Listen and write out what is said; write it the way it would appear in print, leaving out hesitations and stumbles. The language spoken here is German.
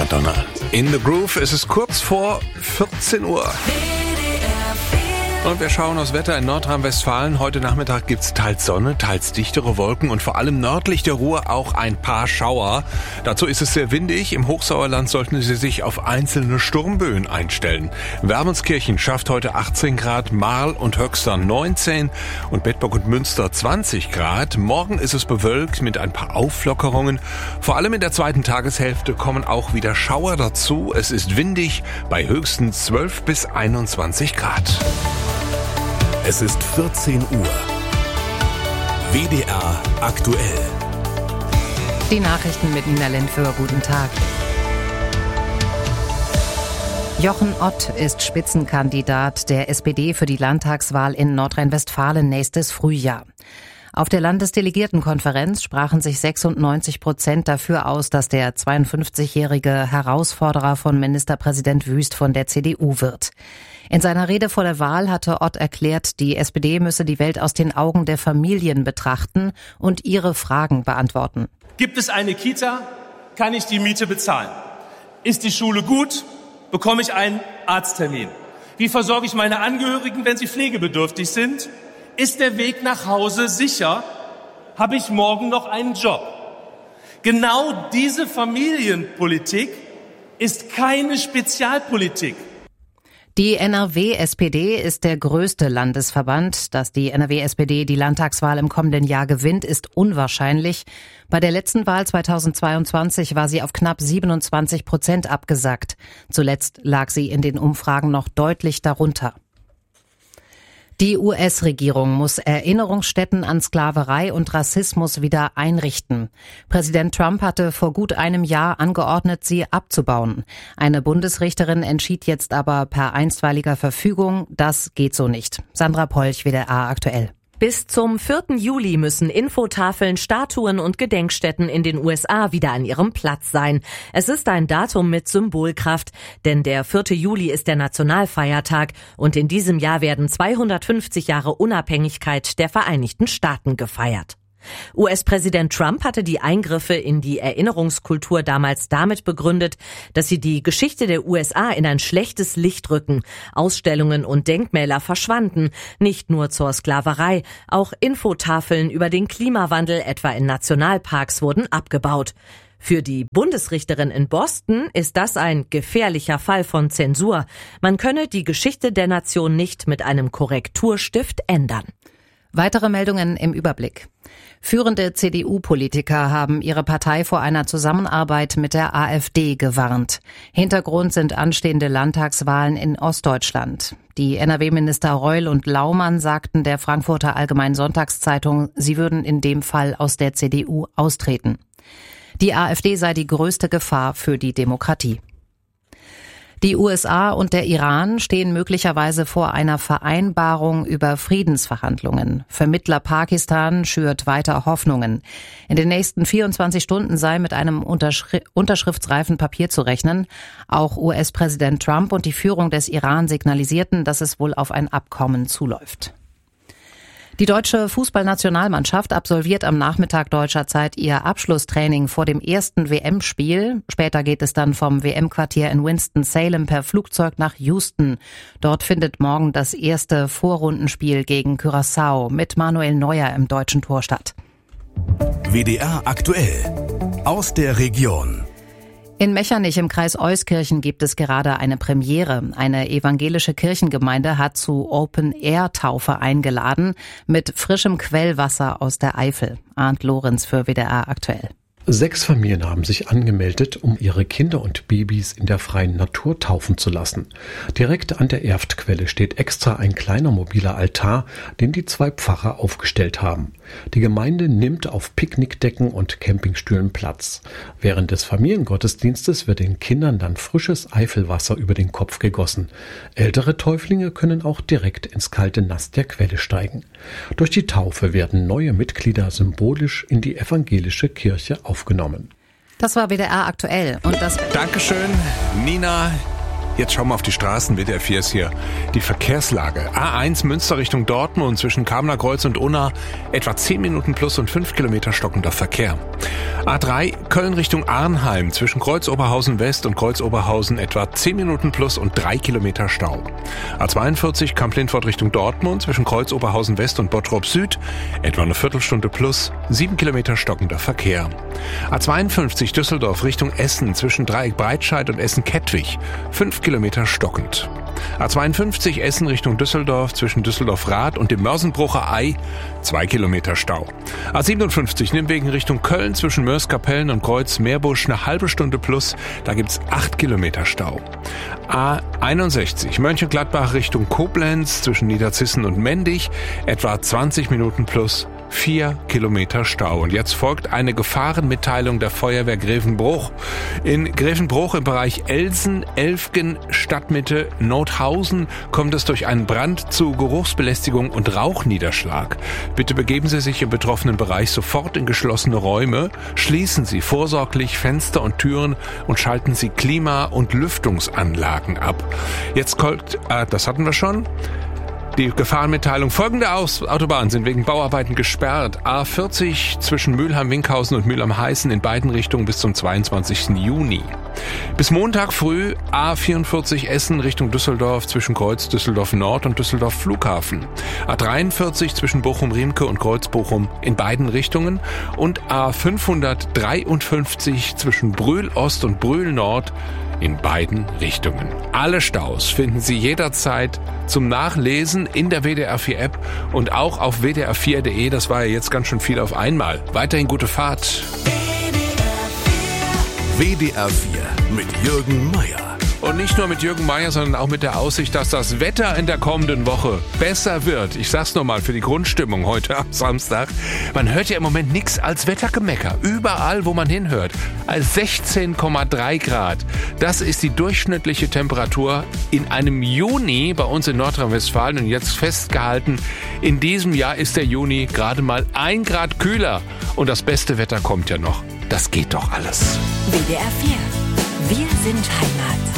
Madonna. In the Groove ist es kurz vor 14 Uhr. Und wir schauen aufs Wetter in Nordrhein-Westfalen. Heute Nachmittag gibt's teils Sonne, teils dichtere Wolken und vor allem nördlich der Ruhr auch ein paar Schauer. Dazu ist es sehr windig. Im Hochsauerland sollten Sie sich auf einzelne Sturmböen einstellen. Wermelskirchen schafft heute 18 Grad, Marl und Höxter 19 und Bedburg und Münster 20 Grad. Morgen ist es bewölkt mit ein paar Auflockerungen. Vor allem in der zweiten Tageshälfte kommen auch wieder Schauer dazu. Es ist windig bei höchstens 12 bis 21 Grad. Es ist 14 Uhr. WDR aktuell. Die Nachrichten mit Nina Lindführ. Guten Tag. Jochen Ott ist Spitzenkandidat der SPD für die Landtagswahl in Nordrhein-Westfalen nächstes Frühjahr. Auf der Landesdelegiertenkonferenz sprachen sich 96% dafür aus, dass der 52-jährige Herausforderer von Ministerpräsident Wüst von der CDU wird. In seiner Rede vor der Wahl hatte Ott erklärt, die SPD müsse die Welt aus den Augen der Familien betrachten und ihre Fragen beantworten. Gibt es eine Kita? Kann ich die Miete bezahlen? Ist die Schule gut? Bekomme ich einen Arzttermin? Wie versorge ich meine Angehörigen, wenn sie pflegebedürftig sind? Ist der Weg nach Hause sicher? Habe ich morgen noch einen Job? Genau diese Familienpolitik ist keine Spezialpolitik. Die NRW-SPD ist der größte Landesverband. Dass die NRW-SPD die Landtagswahl im kommenden Jahr gewinnt, ist unwahrscheinlich. Bei der letzten Wahl 2022 war sie auf knapp 27% abgesackt. Zuletzt lag sie in den Umfragen noch deutlich darunter. Die US-Regierung muss Erinnerungsstätten an Sklaverei und Rassismus wieder einrichten. Präsident Trump hatte vor gut einem Jahr angeordnet, sie abzubauen. Eine Bundesrichterin entschied jetzt aber per einstweiliger Verfügung, das geht so nicht. Sandra Polch, WDR aktuell. Bis zum 4. Juli müssen Infotafeln, Statuen und Gedenkstätten in den USA wieder an ihrem Platz sein. Es ist ein Datum mit Symbolkraft, denn der 4. Juli ist der Nationalfeiertag und in diesem Jahr werden 250 Jahre Unabhängigkeit der Vereinigten Staaten gefeiert. US-Präsident Trump hatte die Eingriffe in die Erinnerungskultur damals damit begründet, dass sie die Geschichte der USA in ein schlechtes Licht rücken. Ausstellungen und Denkmäler verschwanden, nicht nur zur Sklaverei, auch Infotafeln über den Klimawandel, etwa in Nationalparks, wurden abgebaut. Für die Bundesrichterin in Boston ist das ein gefährlicher Fall von Zensur. Man könne die Geschichte der Nation nicht mit einem Korrekturstift ändern. Weitere Meldungen im Überblick. Führende CDU-Politiker haben ihre Partei vor einer Zusammenarbeit mit der AfD gewarnt. Hintergrund sind anstehende Landtagswahlen in Ostdeutschland. Die NRW-Minister Reul und Laumann sagten der Frankfurter Allgemeinen Sonntagszeitung, sie würden in dem Fall aus der CDU austreten. Die AfD sei die größte Gefahr für die Demokratie. Die USA und der Iran stehen möglicherweise vor einer Vereinbarung über Friedensverhandlungen. Vermittler Pakistan schürt weiter Hoffnungen. In den nächsten 24 Stunden sei mit einem unterschriftsreifen Papier zu rechnen. Auch US-Präsident Trump und die Führung des Iran signalisierten, dass es wohl auf ein Abkommen zuläuft. Die deutsche Fußballnationalmannschaft absolviert am Nachmittag deutscher Zeit ihr Abschlusstraining vor dem ersten WM-Spiel. Später geht es dann vom WM-Quartier in Winston-Salem per Flugzeug nach Houston. Dort findet morgen das erste Vorrundenspiel gegen Curaçao mit Manuel Neuer im deutschen Tor statt. WDR aktuell. Aus der Region. In Mechernich im Kreis Euskirchen gibt es gerade eine Premiere. Eine evangelische Kirchengemeinde hat zu Open-Air-Taufe eingeladen mit frischem Quellwasser aus der Eifel. Arndt Lorenz für WDR aktuell. 6 Familien haben sich angemeldet, um ihre Kinder und Babys in der freien Natur taufen zu lassen. Direkt an der Erftquelle steht extra ein kleiner mobiler Altar, den die 2 Pfarrer aufgestellt haben. Die Gemeinde nimmt auf Picknickdecken und Campingstühlen Platz. Während des Familiengottesdienstes wird den Kindern dann frisches Eifelwasser über den Kopf gegossen. Ältere Täuflinge können auch direkt ins kalte Nass der Quelle steigen. Durch die Taufe werden neue Mitglieder symbolisch in die evangelische Kirche aufgenommen. Das war WDR aktuell. Und das Dankeschön, Nina. Jetzt schauen wir auf die Straßen. WDR 4 ist hier die Verkehrslage. A1 Münster Richtung Dortmund zwischen Kamener Kreuz und Unna etwa 10 Minuten plus und 5 Kilometer stockender Verkehr. A3 Köln Richtung Arnheim zwischen Kreuz Oberhausen West und Kreuz Oberhausen etwa 10 Minuten plus und 3 Kilometer Stau. A42 Kamp-Lindfort Richtung Dortmund zwischen Kreuz Oberhausen West und Bottrop Süd etwa eine Viertelstunde plus 7 Kilometer stockender Verkehr. A52 Düsseldorf Richtung Essen zwischen Dreieck Breitscheid und Essen-Kettwig 5 Kilometer stockend. A52 Essen Richtung Düsseldorf zwischen Düsseldorf-Rath und dem Mörsenbrucher Ei 2 Kilometer Stau. A57 Nimwegen Richtung Köln zwischen Mörs-Kapellen und Kreuz-Meerbusch eine halbe Stunde plus, da gibt's 8 Kilometer Stau. A61 Mönchengladbach Richtung Koblenz zwischen Niederzissen und Mendig etwa 20 Minuten plus 4 Kilometer Stau. Und jetzt folgt eine Gefahrenmitteilung der Feuerwehr Grevenbruch. In Grevenbruch im Bereich Elsen, Elfgen, Stadtmitte, Nothausen kommt es durch einen Brand zu Geruchsbelästigung und Rauchniederschlag. Bitte begeben Sie sich im betroffenen Bereich sofort in geschlossene Räume, schließen Sie vorsorglich Fenster und Türen und schalten Sie Klima- und Lüftungsanlagen ab. Jetzt folgt, das hatten wir schon, die Gefahrenmitteilung. Folgende Autobahnen sind wegen Bauarbeiten gesperrt. A40 zwischen Mülheim-Winkhausen und Mülheim-Heißen in beiden Richtungen bis zum 22. Juni. Bis Montag früh A44 Essen Richtung Düsseldorf zwischen Kreuz Düsseldorf Nord und Düsseldorf Flughafen. A43 zwischen Bochum-Riemke und Kreuz Bochum in beiden Richtungen und A553 zwischen Brühl Ost und Brühl Nord in beiden Richtungen. Alle Staus finden Sie jederzeit zum Nachlesen in der WDR 4 App und auch auf wdr4.de. Das war ja jetzt ganz schön viel auf einmal. Weiterhin gute Fahrt. WDR 4 mit Jürgen Mayer. Und nicht nur mit Jürgen Mayer, sondern auch mit der Aussicht, dass das Wetter in der kommenden Woche besser wird. Ich sag's nochmal für die Grundstimmung heute am Samstag. Man hört ja im Moment nichts als Wettergemecker. Überall, wo man hinhört. Als 16,3 Grad. Das ist die durchschnittliche Temperatur in einem Juni bei uns in Nordrhein-Westfalen. Und jetzt festgehalten, in diesem Jahr ist der Juni gerade mal 1 Grad kühler. Und das beste Wetter kommt ja noch. Das geht doch alles. WDR 4. Wir sind Heimat.